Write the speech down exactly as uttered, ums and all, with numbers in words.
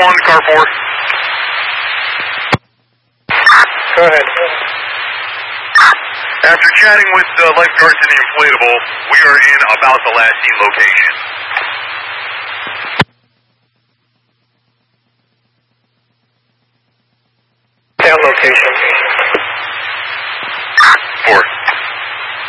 one, car four. Go ahead. After chatting with the lifeguards in the inflatable, we are in about the last seen location. Down location.